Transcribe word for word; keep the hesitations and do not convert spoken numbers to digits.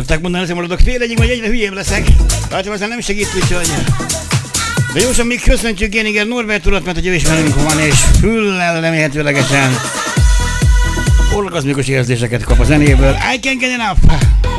Szokták mondani, hogy maradok fél egyig, vagy egyre hülyébb leszek. Rajtam aztán nem segít, úgyhogy... De jósan még köszöntjük Géniger Norbert urat, mert a jövésmerünk van, és füllel remélhetőlegesen orgazmikus érzéseket kap a zenéből. I can't get enough!